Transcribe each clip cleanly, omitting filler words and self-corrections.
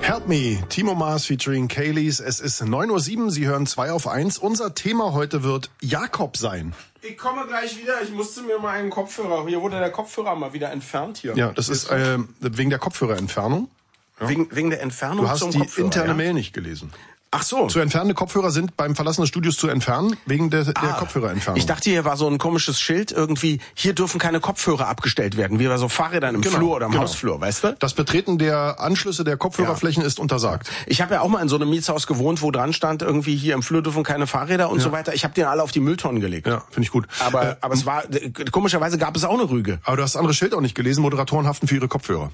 Help Me, Timo Maas featuring Kaylees. Es ist 9:07 Uhr, Sie hören 2 auf 1. Unser Thema heute wird Jakob sein. Ich komme gleich wieder, ich musste mir mal einen Kopfhörer, hier wurde der Kopfhörer mal wieder entfernt hier. Ja, das ist wegen der Kopfhörerentfernung. Ja. Wegen der Entfernung zum Kopfhörer. Du hast die interne Mail nicht gelesen. Ach so. Zu entfernende Kopfhörer sind beim Verlassen des Studios zu entfernen, wegen der Kopfhörerentfernung. Ich dachte, hier war so ein komisches Schild irgendwie, hier dürfen keine Kopfhörer abgestellt werden, wie bei so Fahrrädern im Flur oder im Hausflur, weißt du? Das Betreten der Anschlüsse der Kopfhörerflächen ist untersagt. Ich habe ja auch mal in so einem Mietshaus gewohnt, wo dran stand, irgendwie hier im Flur dürfen keine Fahrräder und so weiter. Ich habe die alle auf die Mülltonnen gelegt. Ja, finde ich gut. Aber es war, komischerweise gab es auch eine Rüge. Aber du hast das andere Schild auch nicht gelesen, Moderatoren haften für ihre Kopfhörer.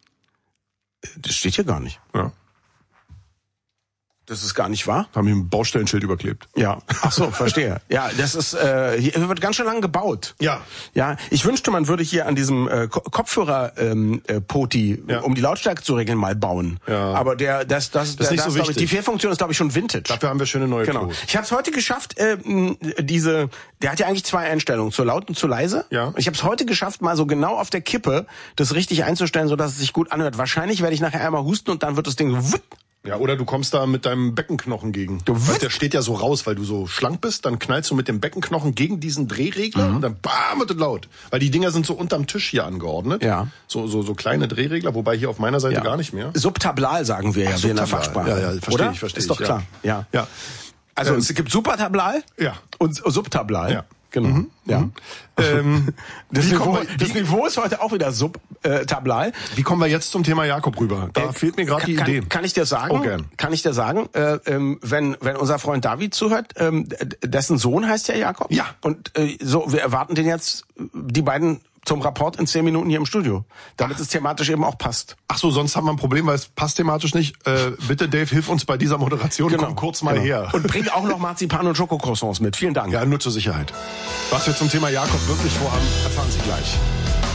Das steht hier gar nicht. Ja. Das ist gar nicht wahr? Haben hier ein Baustellenschild überklebt. Ja. Ach so, verstehe. Ja, das ist hier wird ganz schön lang gebaut. Ja. Ja, ich wünschte, man würde hier an diesem Kopfhörer Poti, um die Lautstärke zu regeln, mal bauen. Ja. Aber das ist nicht so wichtig. Die Fehlfunktion ist, glaube ich, schon Vintage. Dafür haben wir schöne neue Klos. Ich habe es heute geschafft, der hat ja eigentlich 2 Einstellungen, zu laut und zu leise. Ja. Ich habe es heute geschafft, mal so genau auf der Kippe das richtig einzustellen, so dass es sich gut anhört. Wahrscheinlich werde ich nachher einmal husten und dann wird das Ding so ja, oder du kommst da mit deinem Beckenknochen gegen. Der steht ja so raus, weil du so schlank bist, dann knallst du mit dem Beckenknochen gegen diesen Drehregler und dann bam, wird es laut. Weil die Dinger sind so unterm Tisch hier angeordnet. Ja. So kleine Drehregler, wobei hier auf meiner Seite gar nicht mehr. Subtablal sagen wir ja, wie in der Fachsprache. Ja, verstehe ich. Ist doch klar. Ja. Also es gibt Supertablal und Subtablal. Ja. Genau. Ja. Das Niveau ist heute auch wieder subtablal. Wie kommen wir jetzt zum Thema Jakob rüber? Da fehlt mir gerade die Idee. Kann ich dir sagen? Oh, gern. Kann ich dir sagen, wenn unser Freund David zuhört, dessen Sohn heißt ja Jakob. Ja. Und wir erwarten den jetzt, die beiden zum Rapport in 10 Minuten hier im Studio, damit es thematisch eben auch passt. Ach so, sonst haben wir ein Problem, weil es passt thematisch nicht. Bitte, Dave, hilf uns bei dieser Moderation. Komm kurz mal her. Und bring auch noch Marzipan und Schokocroissants mit. Vielen Dank. Ja, nur zur Sicherheit. Was wir zum Thema Jakob wirklich vorhaben, erfahren Sie gleich.